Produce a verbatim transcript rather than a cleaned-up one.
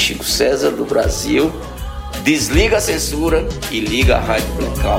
Chico César do Brasil. Desliga a censura e liga a Rádio Blackout.